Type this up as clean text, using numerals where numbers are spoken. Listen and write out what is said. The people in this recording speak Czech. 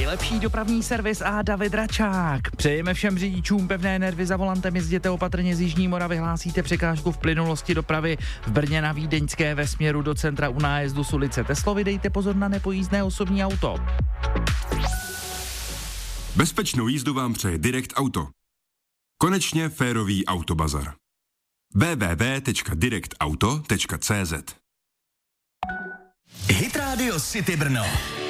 nejlepší dopravní servis a David Račák. Přejeme všem řidičům pevné nervy za volantem, jezděte opatrně z Jižní Moravy, hlásíte překážku v plynulosti dopravy v Brně na Vídeňské ve směru do centra u nájezdu z ulice Teslovy, dejte pozor na nepojízdné osobní auto. Bezpečnou jízdu vám přeje Direct Auto. Konečně férový autobazar. www.directauto.cz Hit Radio City Brno.